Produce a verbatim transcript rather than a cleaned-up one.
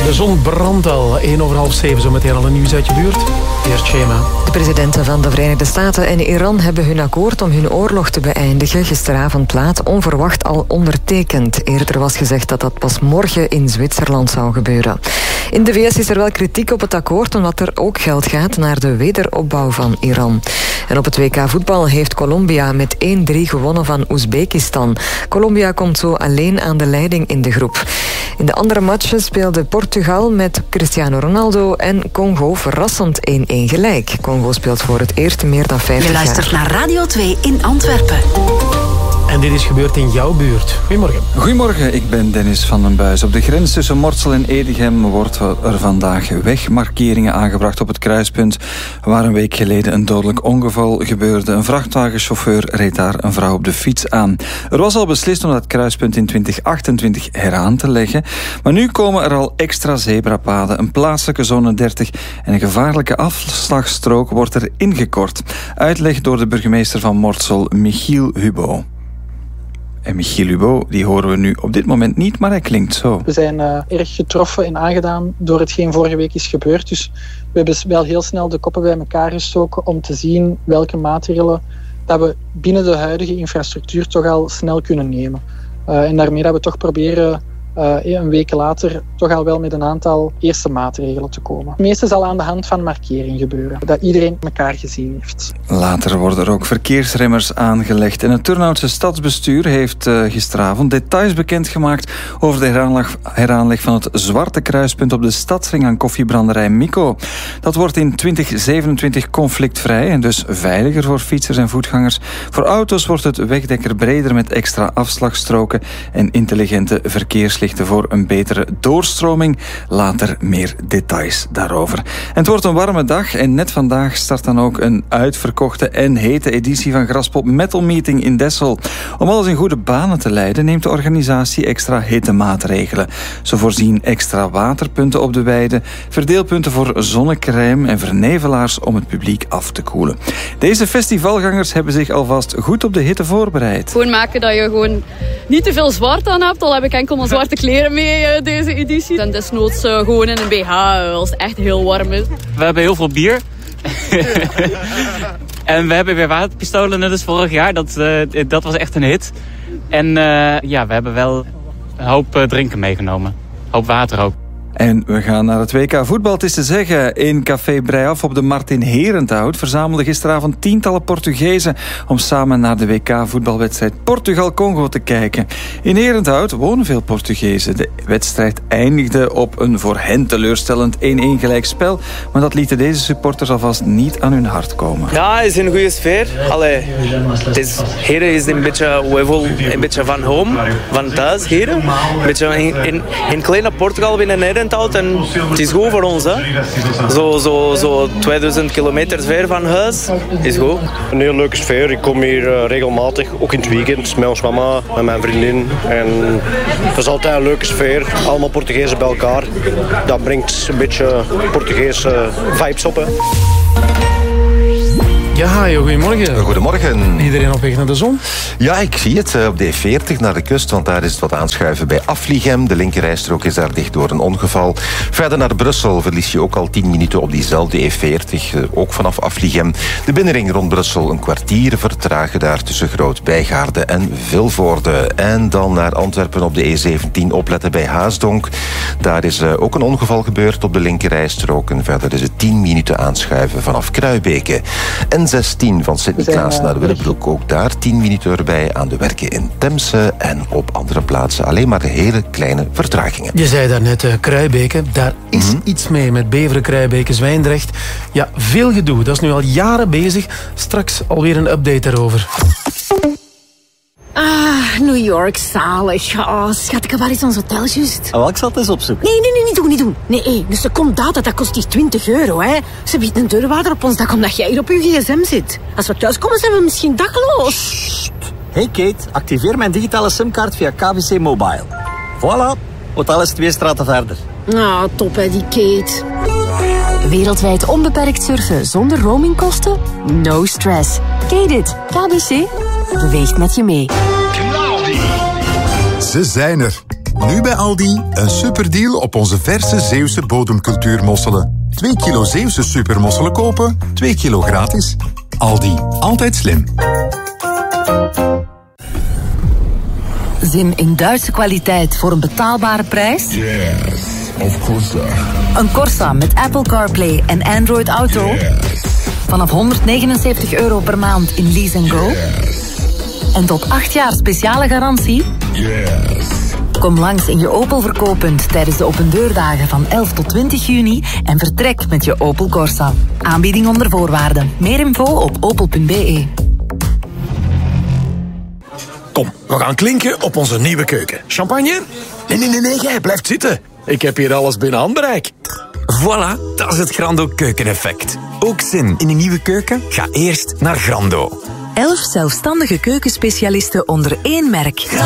De zon brandt al. één over half zeven, zo meteen al een nieuws uit je buurt. Eerst Shema. De presidenten van de Verenigde Staten en Iran hebben hun akkoord om hun oorlog te beëindigen gisteravond laat onverwacht al ondertekend. Eerder was gezegd dat dat pas morgen in Zwitserland zou gebeuren. In de V S is er wel kritiek op het akkoord, omdat er ook geld gaat naar de wederopbouw van Iran. En op het W K voetbal heeft Colombia met één drie gewonnen van Oezbekistan. Colombia komt zo alleen aan de leiding in de groep. In de andere matchen speelde Portugal met Cristiano Ronaldo en Congo verrassend één-één gelijk. Congo speelt voor het eerst in meer dan vijftig jaar. Je luistert naar Radio twee in Antwerpen. En dit is gebeurd in jouw buurt. Goedemorgen. Goedemorgen, ik ben Dennis van den Buis. Op de grens tussen Mortsel en Edegem wordt er vandaag wegmarkeringen aangebracht op het kruispunt waar een week geleden een dodelijk ongeval gebeurde. Een vrachtwagenchauffeur reed daar een vrouw op de fiets aan. Er was al beslist om dat kruispunt in twintig achtentwintig heraan te leggen, maar nu komen er al extra zebrapaden, een plaatselijke zone dertig en een gevaarlijke afslagstrook wordt er ingekort. Uitleg door de burgemeester van Mortsel, Michiel Hubo. En Michiel Hubo, die horen we nu op dit moment niet, maar hij klinkt zo. We zijn uh, erg getroffen en aangedaan door hetgeen vorige week is gebeurd. Dus we hebben wel heel snel de koppen bij elkaar gestoken om te zien welke maatregelen dat we binnen de huidige infrastructuur toch al snel kunnen nemen. Uh, en daarmee dat we toch proberen uh, een week later toch al wel met een aantal eerste maatregelen te komen. Het meeste zal aan de hand van markering gebeuren, dat iedereen elkaar gezien heeft. Later worden er ook verkeersremmers aangelegd. En het Turnhoutse stadsbestuur heeft uh, gisteravond details bekendgemaakt over de heraanleg, heraanleg van het zwarte kruispunt op de stadsring aan koffiebranderij Mikko. Dat wordt in twintig zevenentwintig conflictvrij en dus veiliger voor fietsers en voetgangers. Voor auto's wordt het wegdekker breder met extra afslagstroken en intelligente verkeerslichten voor een betere doorstroming. Later meer details daarover. En het wordt een warme dag en net vandaag start dan ook een uitverkochte en hete editie van Graspop Metal Meeting in Dessel. Om alles in goede banen te leiden neemt de organisatie extra hete maatregelen. Ze voorzien extra waterpunten op de weide, verdeelpunten voor zonnecrème en vernevelaars om het publiek af te koelen. Deze festivalgangers hebben zich alvast goed op de hitte voorbereid. Gewoon maken dat je gewoon niet te veel zwart aan hebt, al heb ik enkel mijn zwarte kleren mee deze editie. En desnoods uh, gewoon in een B H als het echt heel warm is. We hebben heel veel bier. En we hebben weer waterpistolen, net als vorig jaar. Dat, uh, dat was echt een hit. En uh, ja, we hebben wel een hoop uh, drinken meegenomen. Een hoop water ook. En we gaan naar het W K voetbal. Het is te zeggen, in Café Breiaf op de Martin Herenthout verzamelden gisteravond tientallen Portugezen om samen naar de W K voetbalwedstrijd Portugal-Congo te kijken. In Herenthout wonen veel Portugezen. De wedstrijd eindigde op een voor hen teleurstellend één-één gelijkspel, maar dat lieten deze supporters alvast niet aan hun hart komen. Ja, het is een goede sfeer. Allee, het is, Heren is een beetje, we voelen een beetje van home, van thuis, Heren. Een beetje in, in, in kleine Portugal binnen Herenthout. En het is goed voor ons, hè. Zo, zo, zo tweeduizend kilometer ver van huis is goed. Een heel leuke sfeer. Ik kom hier uh, regelmatig, ook in het weekend, met ons mama, met mijn vriendin. En het is altijd een leuke sfeer. Allemaal Portugezen bij elkaar. Dat brengt een beetje Portugese vibes op, hè. Ja, Hajo, goedemorgen. Goedemorgen. Iedereen op weg naar de zon? Ja, ik zie het op de E veertig naar de kust, want daar is het wat aanschuiven bij Afligem. De linkerrijstrook is daar dicht door een ongeval. Verder naar Brussel verlies je ook al tien minuten op diezelfde E veertig, ook vanaf Afligem. De binnenring rond Brussel een kwartier vertragen daar tussen Groot-Bijgaarde en Vilvoorde. En dan naar Antwerpen op de E zeventien opletten bij Haasdonk. Daar is ook een ongeval gebeurd op de linkerrijstrook. En verder is het tien minuten aanschuiven vanaf Kruibeke. En zestien van Sint-Niklaas naar Willebroek. Ook daar tien minuten erbij aan de werken in Temse en op andere plaatsen alleen maar hele kleine vertragingen. Je zei daarnet uh, Kruibeke, daar is mm-hmm. iets mee met Beveren, Kruibeke, Zwijndrecht. Ja, veel gedoe, dat is nu al jaren bezig. Straks alweer een update daarover. Ah, New York, zalig. Oh, schat, waar is ons hotel juist? Oh, ik zal het eens opzoeken. Nee, nee, nee, niet doen, niet doen. Nee, hey, dus de comdata, dat kost die twintig euro, hè. Ze biedt een deurwaarder op ons dak omdat jij hier op je gsm zit. Als we thuis komen, zijn we misschien dakloos. Hey Kate, activeer mijn digitale simkaart via K V C Mobile. Voilà, hotel is twee straten verder. Ah, top hè, die Kate. Wereldwijd onbeperkt surfen zonder roamingkosten? No stress. Kate it. K B C beweegt met je mee. Ze zijn er. Nu bij Aldi een superdeal op onze verse Zeeuwse bodemcultuurmosselen. twee kilo Zeeuwse supermosselen kopen, twee kilo gratis. Aldi, altijd slim. Zin in Duitse kwaliteit voor een betaalbare prijs? Yes, of course. Een Corsa met Apple CarPlay en Android Auto? Yes. Vanaf honderdnegenenzeventig euro per maand in Lease and Go? Yes. En tot acht jaar speciale garantie? Yes. Kom langs in je Opel verkooppunt tijdens de opendeurdagen van elf tot twintig juni en vertrek met je Opel Corsa. Aanbieding onder voorwaarden. Meer info op opel punt b e. Kom, we gaan klinken op onze nieuwe keuken. Champagne? Nee, nee, nee, nee, jij blijft zitten. Ik heb hier alles binnen handbereik. Voilà, dat is het Grando keukeneffect. Ook zin in een nieuwe keuken? Ga eerst naar Grando. Elf zelfstandige keukenspecialisten onder één merk.